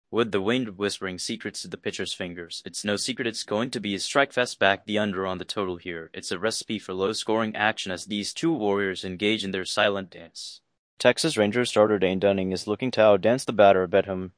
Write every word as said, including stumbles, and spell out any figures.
With the wind whispering secrets to the pitcher's fingers, it's no secret it's going to be a strike-fest. Back the under on the total here. It's a recipe for low-scoring action as these two warriors engage in their silent dance. Texas Rangers starter Dane Dunning is looking to outdance the batter Bedham,